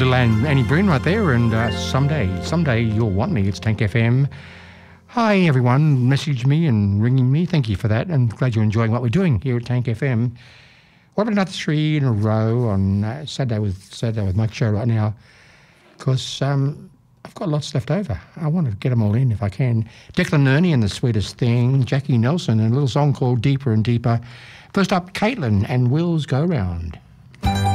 Little Annie Breen right there, and someday you'll want me. It's Tank FM. Hi everyone, message me and ringing me. Thank you for that, and glad you're enjoying what we're doing here at Tank FM. What about another 3 in a row on Saturday with Mike Show right now? Because I've got lots left over. I want to get them all in if I can. Declan Nerney and The Sweetest Thing, Jackie Nelson, and a little song called Deeper and Deeper. First up, Caitlin and Will's Go Round.